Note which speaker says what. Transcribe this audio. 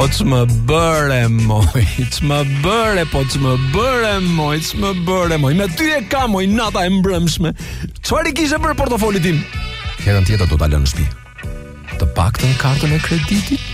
Speaker 1: Po ç'më bëre moj, ç'më bëre, po ç'më bëre moj, ç'më bëre moj. Me ty e kam moj nata e mbrëmshme. Çfarë i kishe për portofolin tim? Herën tjetër do ta lënë në shtëpi. Të paktën kartën e kreditit